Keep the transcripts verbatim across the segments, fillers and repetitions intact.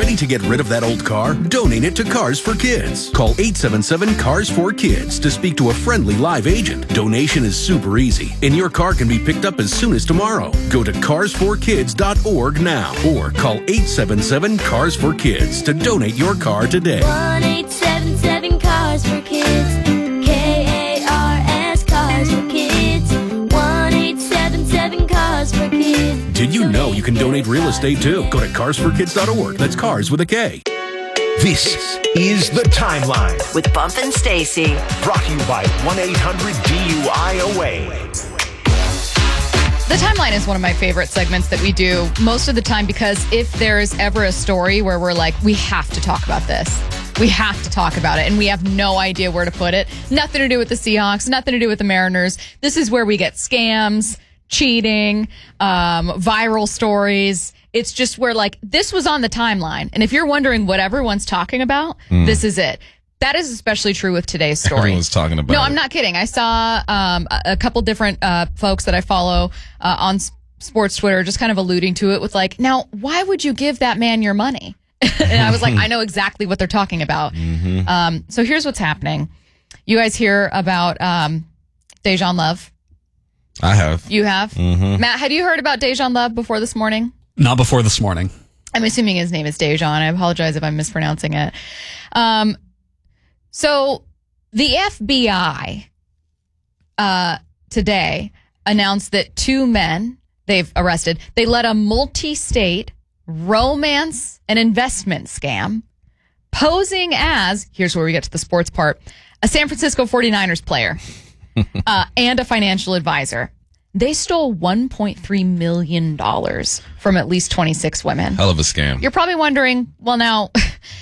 Ready to get rid of that old car? Donate it to Cars for Kids. Call eight seven seven, C A R S four Kids to speak to a friendly live agent. Donation is super easy, and your car can be picked up as soon as tomorrow. Go to cars for kids dot org now or call eight seven seven, C A R S four Kids to donate your car today. one eight seven seven, C A R S for Kids. K A R S, Cars for Kids. one eight seven seven, C A R S for Kids. Did you know you can donate real estate too? Go to cars for kids dot org. That's cars with a K. This is The Timeline with Bump and Stacy. Brought to you by one eight hundred D U I O A. The Timeline is one of my favorite segments that we do most of the time because if there's ever a story where we're like, we have to talk about this. We have to talk about it, and we have no idea where to put it. Nothing to do with the Seahawks, nothing to do with the Mariners. This is where we get scams, cheating, um, viral stories. It's just where, like, this was on the timeline. And if you're wondering what everyone's talking about, mm. this is it. That is especially true with today's story. Everyone's talking about No, it. I'm not kidding. I saw um, a, a couple different uh, folks that I follow uh, on s- sports Twitter just kind of alluding to it with, like, now, why would you give that man your money? And I was like, I know exactly what they're talking about. Mm-hmm. Um, so here's what's happening. You guys hear about um, Dejan Love? I have. You have? Mm-hmm. Matt, had you heard about Dejan Love before this morning? Not before this morning. I'm assuming his name is Dejan. I apologize if I'm mispronouncing it. Um, so the F B I uh, today announced that two men they've arrested, they led a multi-state romance and investment scam posing as, here's where we get to the sports part, a San Francisco forty-niners player uh, and a financial advisor. They stole one point three million dollars from at least twenty-six women. Hell of a scam. You're probably wondering, well, now,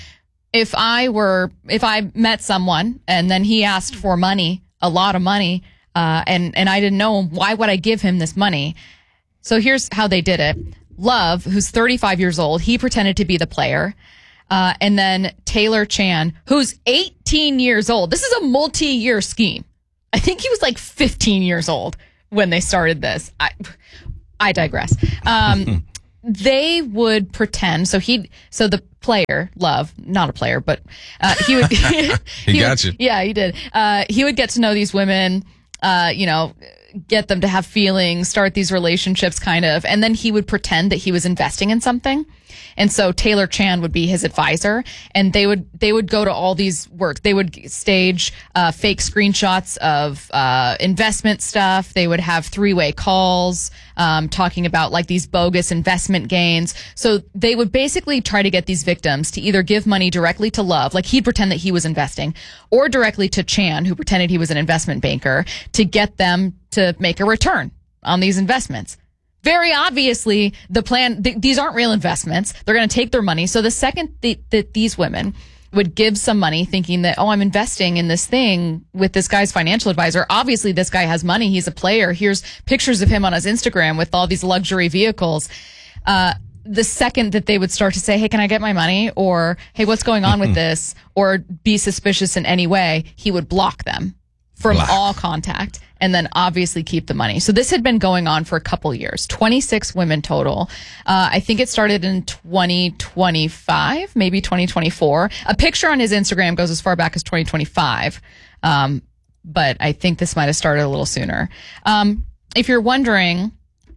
if I were, if I met someone and then he asked for money, a lot of money, uh, and, and I didn't know him, why would I give him this money? So here's how they did it. Love, who's thirty-five years old, he pretended to be the player. Uh, and then Taylor Chan, who's eighteen years old. This is a multi-year scheme. I think he was like fifteen years old when they started this. I, I digress. Um, they would pretend. So he, so the player, Love, not a player, but uh, he would. he, he got would, you. Yeah, he did. Uh, he would get to know these women. Uh, you know, get them to have feelings, start these relationships, kind of, and then he would pretend that he was investing in something. And so Taylor Chan would be his advisor, and they would they would go to all these work. They would stage uh, fake screenshots of uh, investment stuff. They would have three-way calls um, talking about like these bogus investment gains. So they would basically try to get these victims to either give money directly to Love, like he'd pretend that he was investing, or directly to Chan, who pretended he was an investment banker, to get them to make a return on these investments. Very obviously, the plan, th- these aren't real investments. They're going to take their money. So the second th- that these women would give some money thinking that, oh, I'm investing in this thing with this guy's financial advisor. Obviously, this guy has money. He's a player. Here's pictures of him on his Instagram with all these luxury vehicles. Uh, the second that they would start to say, hey, can I get my money? Or, hey, what's going on with this? Or be suspicious in any way, he would block them from Block. all contact, and then obviously keep the money. So this had been going on for a couple years, twenty-six women total. Uh, I think it started in twenty twenty-five, maybe twenty twenty-four. A picture on his Instagram goes as far back as twenty twenty-five. Um, but I think this might have started a little sooner. Um, if you're wondering,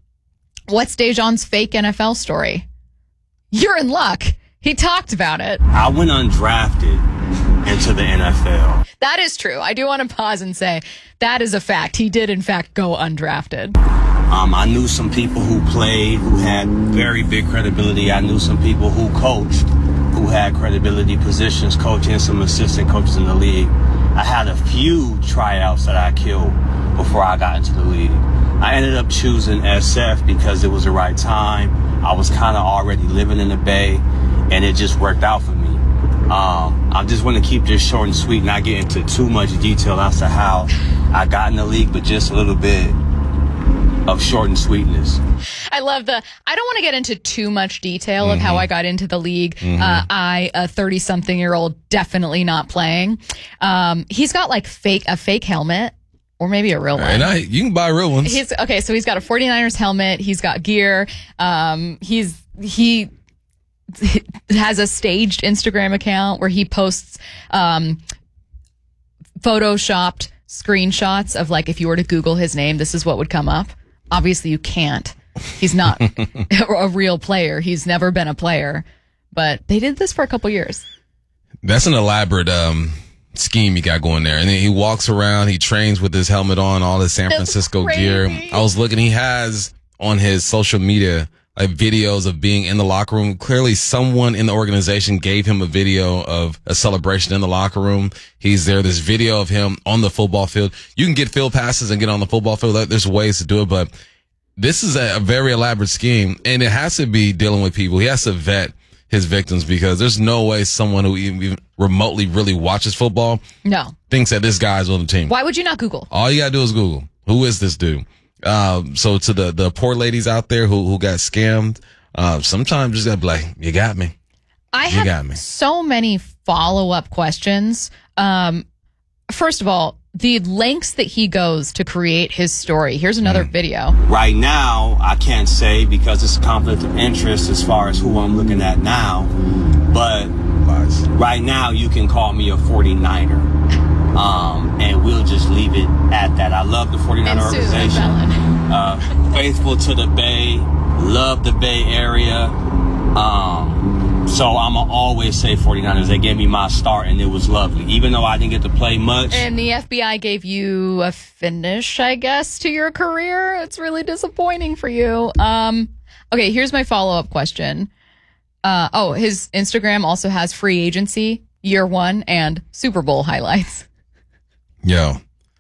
what's Dejan's fake N F L story? You're in luck. He talked about it. I went undrafted into the N F L. That is true. I do want to pause and say that is a fact. He did, in fact, go undrafted. Um, I knew some people who played who had very big credibility. I knew some people who coached who had credibility positions, coaching some assistant coaches in the league. I had a few tryouts that I killed before I got into the league. I ended up choosing S F because it was the right time. I was kind of already living in the Bay, and it just worked out for me. Um, I just want to keep this short and sweet, not get into too much detail as to how I got in the league, but just a little bit of short and sweetness. I love the, I don't want to get into too much detail of mm-hmm. how I got into the league. Mm-hmm. Uh, I, a thirty-something year old, definitely not playing. Um, he's got like fake, a fake helmet. Or maybe a real one. And I, you can buy real ones. He's, okay, so he's got a forty-niners helmet. He's got gear. Um, he's, he... has a staged Instagram account where he posts um, photoshopped screenshots of like, if you were to Google his name, this is what would come up. Obviously, you can't. He's not a real player. He's never been a player. But they did this for a couple years. That's an elaborate um, scheme he got going there. And then he walks around, he trains with his helmet on, all his San Francisco gear. I was looking, he has on his social media like videos of being in the locker room. Clearly someone in the organization gave him a video of a celebration in the locker room. He's there. There's video of him on the football field. You can get field passes and get on the football field. There's ways to do it, but this is a, a very elaborate scheme, and it has to be dealing with people. He has to vet his victims because there's no way someone who even, even remotely really watches football no. thinks that this guy's on the team. Why would you not Google? All you gotta do is Google. Who is this dude? Um, so to the, the poor ladies out there who, who got scammed, uh, sometimes just gotta be like, you got me. I you have got me. so many follow-up questions. Um, first of all, the lengths that he goes to create his story. Here's another mm. video. Right now, I can't say because it's a conflict of interest as far as who I'm looking at now. But right now, you can call me a forty-niner. Um, and we'll just leave it at that. I love the forty-niner and organization. Uh, faithful to the Bay. Love the Bay Area. Um... So I'm going to always say forty-niners. They gave me my start, and it was lovely. Even though I didn't get to play much. And the F B I gave you a finish, I guess, to your career. It's really disappointing for you. Um, okay, here's my follow-up question. Uh, oh, his Instagram also has free agency, year one, and Super Bowl highlights. Yo,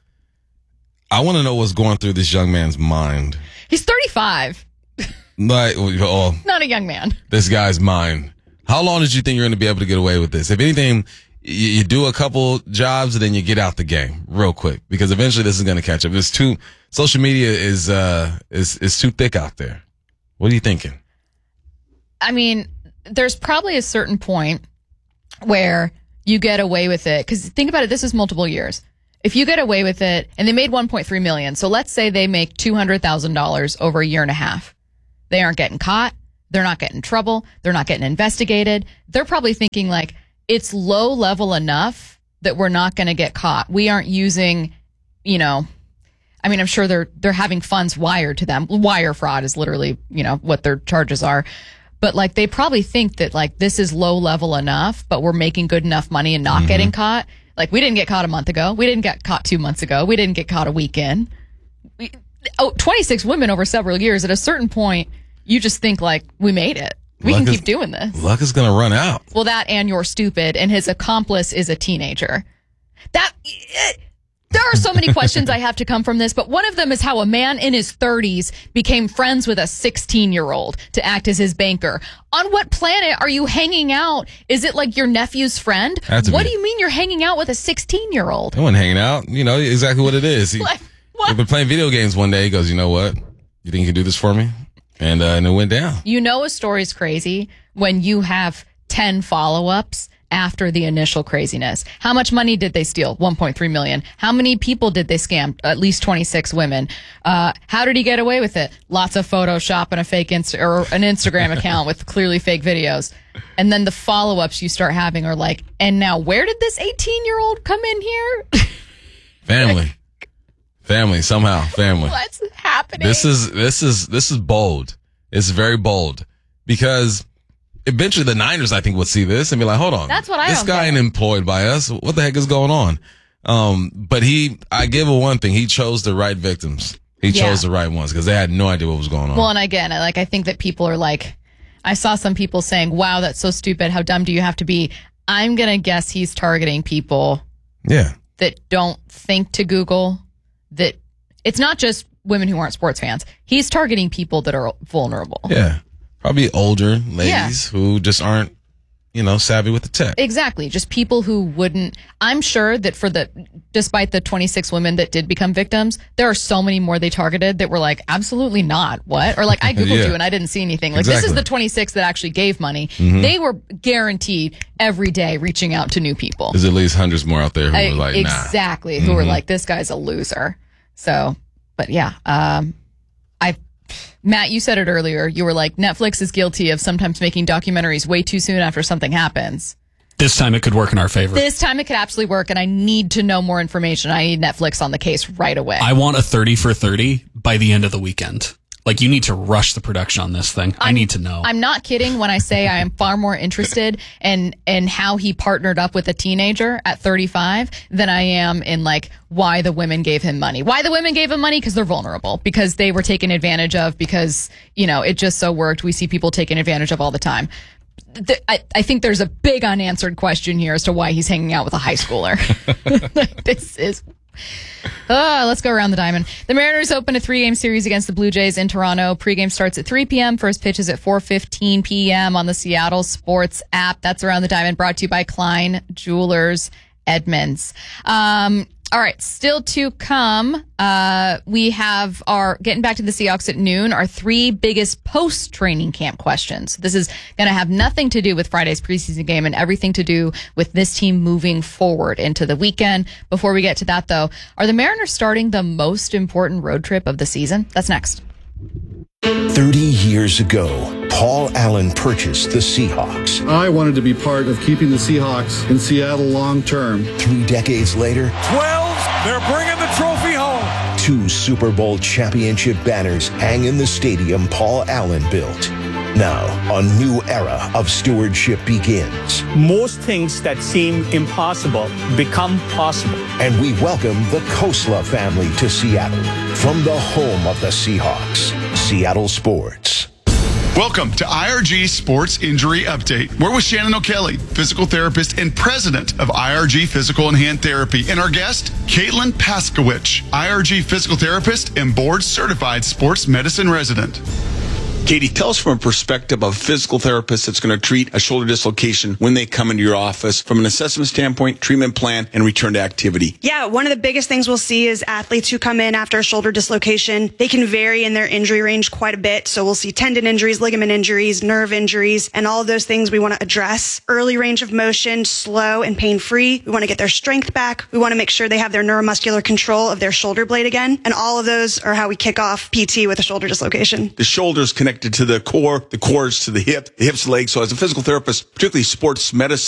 I want to know what's going through this young man's mind. He's thirty-five. Like, oh, not a young man. This guy's mind. How long did you think you're going to be able to get away with this? If anything, you, you do a couple jobs and then you get out the game real quick because eventually this is going to catch up. It's too, social media is, uh, is, is too thick out there. What are you thinking? I mean, there's probably a certain point where you get away with it. Cause think about it. This is multiple years. If you get away with it and they made one point three million. So let's say they make two hundred thousand dollars over a year and a half. They aren't getting caught. They're not getting in trouble. They're not getting investigated. They're probably thinking like, it's low level enough that we're not going to get caught. We aren't using, you know, I mean, I'm sure they're, they're having funds wired to them. Wire fraud is literally, you know, what their charges are. But like, they probably think that like, this is low level enough, but we're making good enough money and not mm-hmm. getting caught. Like, we didn't get caught a month ago. We didn't get caught two months ago. We didn't get caught a week in. We, oh, twenty-six women over several years. At a certain point, you just think like, we made it. We luck can is, keep doing this. Luck is going to run out. Well, that and you're stupid, and his accomplice is a teenager. That it, there are so many questions I have to come from this, but one of them is how a man in his thirties became friends with a sixteen-year-old to act as his banker. On what planet are you hanging out? Is it like your nephew's friend? What be. do you mean you're hanging out with a sixteen-year-old? I wasn't hanging out. You know exactly what it is. He, like, what? We've been playing video games one day. He goes, you know what? You think you can do this for me? And, uh, and it went down. You know a story's crazy when you have ten follow-ups after the initial craziness. How much money did they steal? one point three million. How many people did they scam? At least twenty-six women. Uh, how did he get away with it? Lots of Photoshop and a fake Insta- or an Instagram account with clearly fake videos. And then the follow-ups you start having are like, and now where did this eighteen-year-old come in here? Family. Family, somehow, family. What's happening? This is, this is, this is bold. It's very bold because eventually the Niners, I think, would see this and be like, hold on. That's what I This don't guy get. ain't employed by us. What the heck is going on? Um, but he, I give him one thing. He chose the right victims. He Yeah. chose the right ones because they had no idea what was going on. Well, and again, I- like, I think that people are like, I saw some people saying, wow, that's so stupid. How dumb do you have to be? I'm going to guess he's targeting people yeah. that don't think to Google, that it's not just women who aren't sports fans. He's targeting people that are vulnerable. Yeah. Probably older ladies yeah. who just aren't, you know, savvy with the tech. Exactly. Just people who wouldn't. I'm sure that for the, despite the twenty-six women that did become victims, there are so many more they targeted that were like, absolutely not. What? Or like, I Googled yeah. you and I didn't see anything. Like, exactly. This is the twenty-six that actually gave money. Mm-hmm. They were guaranteed every day reaching out to new people. There's at least hundreds more out there who I, were like, nah. Exactly. Who mm-hmm. were like, this guy's a loser. So, but yeah, um, I Matt, you said it earlier. You were like, Netflix is guilty of sometimes making documentaries way too soon after something happens. This time it could work in our favor. This time it could absolutely work, and I need to know more information. I need Netflix on the case right away. I want a thirty for thirty by the end of the weekend. Like, you need to rush the production on this thing. I'm, I need to know. I'm not kidding when I say I am far more interested in, in how he partnered up with a teenager at thirty-five than I am in, like, why the women gave him money. Why the women gave him money? Because they're vulnerable. Because they were taken advantage of. Because, you know, it just so worked. We see people taken advantage of all the time. The, I, I think there's a big unanswered question here as to why he's hanging out with a high schooler. Like, this is... Oh, let's go around the diamond. The Mariners open a three-game series against the Blue Jays in Toronto. Pre-game starts at three p.m. First pitch is at four fifteen p.m. on the Seattle Sports app. That's Around the Diamond, brought to you by Klein Jewelers Edmonds. Um, all right, still to come, uh, we have our, getting back to the Seahawks at noon, our three biggest post-training camp questions. This is going to have nothing to do with Friday's preseason game and everything to do with this team moving forward into the weekend. Before we get to that, though, are the Mariners starting the most important road trip of the season? That's next. thirty years ago, Paul Allen purchased the Seahawks. I wanted to be part of keeping the Seahawks in Seattle long term. Three decades later, twelve, they're bringing the trophy home. Two Super Bowl championship banners hang in the stadium Paul Allen built. Now, a new era of stewardship begins. Most things that seem impossible become possible. And we welcome the Khosla family to Seattle from the home of the Seahawks, Seattle Sports. Welcome to I R G Sports Injury Update. We're with Shannon O'Kelly, physical therapist and president of I R G Physical and Hand Therapy. And our guest, Caitlin Paskowich, I R G physical therapist and board certified sports medicine resident. Katie, tell us from a perspective of a physical therapist that's going to treat a shoulder dislocation when they come into your office from an assessment standpoint, treatment plan, and return to activity. Yeah, one of the biggest things we'll see is athletes who come in after a shoulder dislocation. They can vary in their injury range quite a bit. So we'll see tendon injuries, ligament injuries, nerve injuries, and all of those things we want to address. Early range of motion, slow and pain-free. We want to get their strength back. We want to make sure they have their neuromuscular control of their shoulder blade again. And all of those are how we kick off P T with a shoulder dislocation. The shoulder's connected to the core, the core is to the hip, the hip's to the leg. So as a physical therapist, particularly sports medicine,